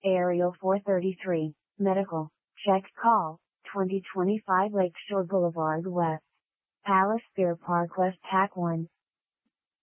Aerial 433, Medical, check call, 2025 Lakeshore Boulevard West. Palace Beer Park West TAC 1,